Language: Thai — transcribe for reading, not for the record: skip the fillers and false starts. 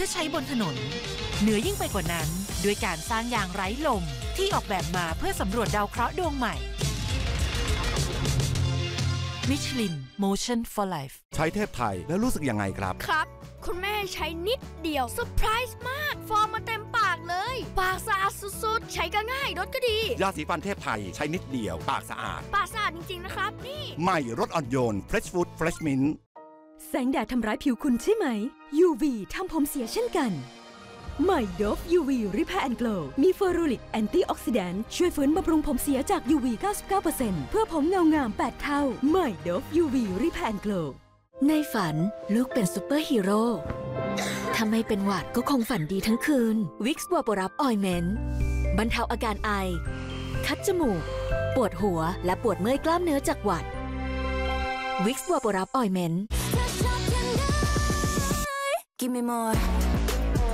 อใช้บนถนนเหนือยิ่งไปกว่านั้นด้วยการสร้างยางไร้ลมที่ออกแบบมาเพื่อสำรวจดาวเคราะห์ดวงใหม่ Michelin Motion for Life ใช้เทพไทยแล้วรู้สึกยังไงครับครับคุณแม่ใช้นิดเดียวเซอร์ไพรส์มากฟอร์มมาเต็มปากเลยปากสะอาดสุดๆใช้ก็ง่ายรสก็ดียาสีฟันเทพไทยใช้นิดเดียวปากสะอาดจริงๆนะครับนี่ใหม่รสอ่อนโยน Fresh Food Fresh Mint แสงแดดทำร้ายผิวคุณใช่ไหม UV ทำผมเสียเช่นกันใหม่ Dove UV Repair and Glow มีเฟอรูริกแอนตี้ออกซิแดนต์ช่วยฟื้นบำรุงผมเสียจาก UV 99% เพื่อผมเงางาม8เท่าใหม่ Dove UV Repair and Glow ในฝันลูกเป็นซูเปอร์ฮีโร่ถ้าไม่เป็นหวัดก็คงฝันดีทั้งคืน Vicks Vaporub Ointment บรรเทาอาการไอคัดจมูกปวดหัวและปวดเมื่อยกล้ามเนื้อจากหวัด Vicks Vaporub Ointment Give me more